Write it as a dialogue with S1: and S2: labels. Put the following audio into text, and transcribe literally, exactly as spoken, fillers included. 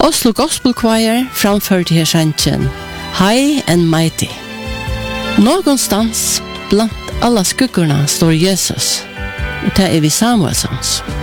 S1: Oslo Gospel Choir framførte her sangen High and Mighty. Någonstans bland alla skuggorna står Jesus, och det är vi Samuelsons.